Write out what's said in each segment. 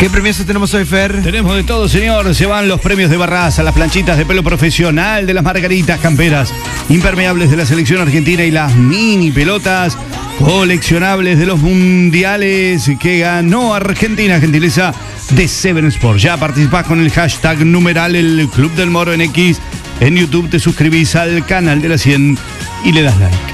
¿Qué premios tenemos hoy, Fer? Tenemos de todo, señor. Se van los premios de Barraza, las planchitas de pelo profesional, de las margaritas, camperas impermeables de la selección argentina y las mini pelotas coleccionables de los mundiales que ganó Argentina, gentileza de Seven Sports. Ya participás con el hashtag numeral el Club del Moro en X. En YouTube te suscribís al canal de la 100 y le das like.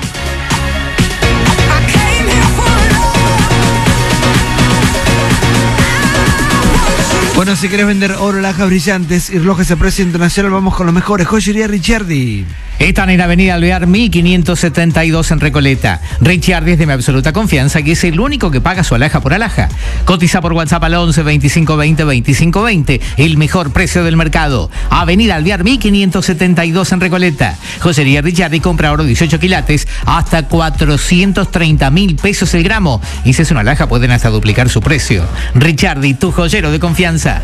Bueno, si querés vender oro, alhajas brillantes y relojes a precio internacional, vamos con los mejores. Joyería Ricciardi. Están en Avenida Alvear 1572 en Recoleta. Ricciardi es de mi absoluta confianza y es el único que paga su alhaja por alhaja. Cotiza por WhatsApp al 11 25 20 25 20. El mejor precio del mercado. Avenida Alvear 1572 en Recoleta. Joyería Ricciardi compra oro 18 quilates hasta 430.000 pesos el gramo. Y si es una alhaja pueden hasta duplicar su precio. Ricciardi, tu joyero de confianza.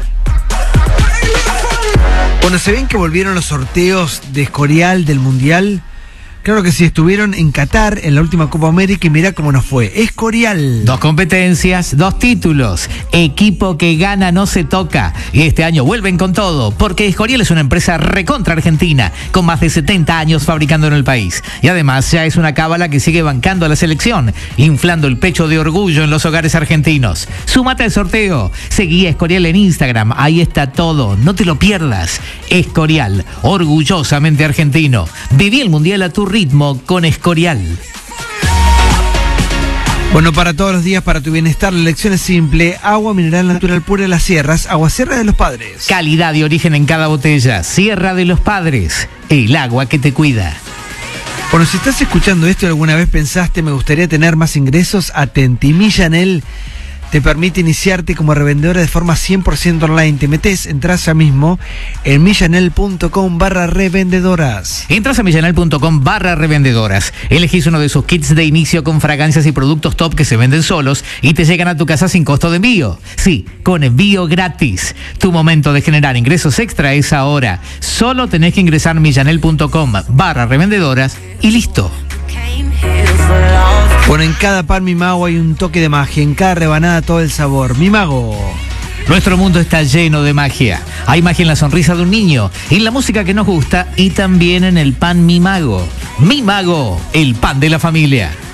Bueno, ¿se ven que volvieron los sorteos de Escorial del Mundial? Claro que sí, estuvieron en Qatar en la última Copa América y mirá cómo nos fue. Escorial. 2 competencias, 2 títulos. Equipo que gana no se toca. Y este año vuelven con todo, porque Escorial es una empresa recontra argentina, con más de 70 años fabricando en el país. Y además ya es una cábala que sigue bancando a la selección, inflando el pecho de orgullo en los hogares argentinos. Súmate al sorteo. Seguí a Escorial en Instagram. Ahí está todo. No te lo pierdas. Escorial, orgullosamente argentino. Viví el Mundial a tu ritmo con Escorial. Bueno, para todos los días, para tu bienestar, la elección es simple. Agua mineral natural pura de las sierras. Agua Sierra de los Padres. Calidad de origen en cada botella. Sierra de los Padres. El agua que te cuida. Bueno, si estás escuchando esto y alguna vez pensaste me gustaría tener más ingresos, atenti. Millanel te permite iniciarte como revendedora de forma 100% online. Te metes, entras ya mismo en millanel.com/revendedoras. Entras a millanel.com/revendedoras. Elegís uno de sus kits de inicio con fragancias y productos top que se venden solos y te llegan a tu casa sin costo de envío. Sí, con envío gratis. Tu momento de generar ingresos extra es ahora. Solo tenés que ingresar a millanel.com/revendedoras y listo. Bueno, en cada pan Mi Mago hay un toque de magia, en cada rebanada todo el sabor. Mi Mago. Nuestro mundo está lleno de magia. Hay magia en la sonrisa de un niño, en la música que nos gusta y también en el pan Mi Mago. Mi Mago, el pan de la familia.